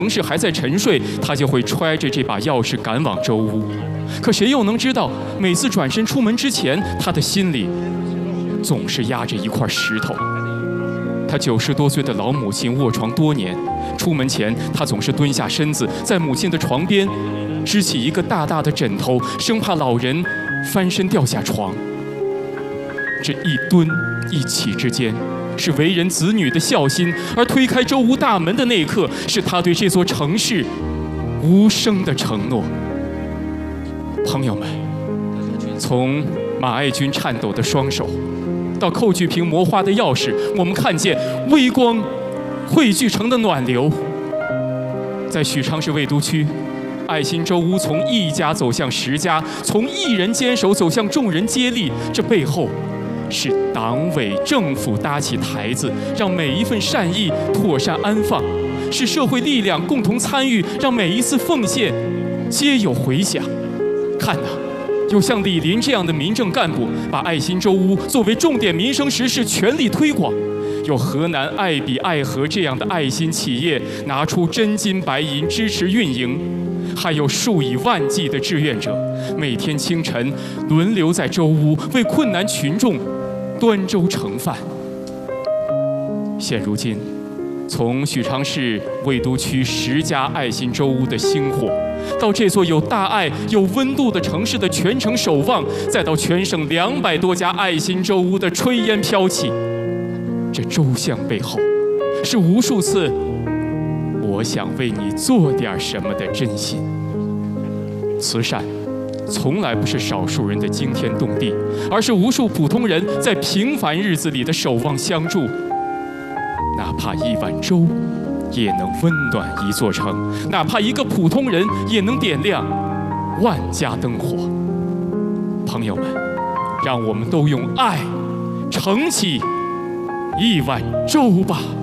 城市还在沉睡，他就会揣着这把钥匙赶往周屋。可谁又能知道，每次转身出门之前，他的心里总是压着一块石头。他90多岁的老母亲卧床多年，出门前他总是蹲下身子，在母亲的床边支起一个大大的枕头，生怕老人翻身掉下床。这一蹲一起之间，是为人子女的孝心，而推开周屋大门的那一刻，是他对这座城市无声的承诺。朋友们，从马爱军颤抖的双手，到寇巨平磨花的钥匙，我们看见微光汇聚成的暖流。在许昌市魏都区，爱心周屋从1家走向10家，从1人坚守走向众人接力，这背后是党委政府搭起台子，让每一份善意妥善安放；是社会力量共同参与，让每一次奉献皆有回响。看呐，有像李林这样的民政干部，把爱心周屋作为重点民生实事全力推广；有河南爱彼爱河这样的爱心企业拿出真金白银支持运营；还有数以万计的志愿者，每天清晨轮流在周屋为困难群众端粥盛饭。现如今，从许昌市魏都区10家爱心周屋的星火，到这座有大爱、有温度的城市的全城守望，再到全省200多家爱心周屋的炊烟飘起，这周巷背后，是无数次我想为你做点什么的真心。慈善从来不是少数人的惊天动地，而是无数普通人在平凡日子里的守望相助。哪怕一碗粥也能温暖一座城，哪怕一个普通人也能点亮万家灯火。朋友们，让我们都用爱盛起一碗粥吧。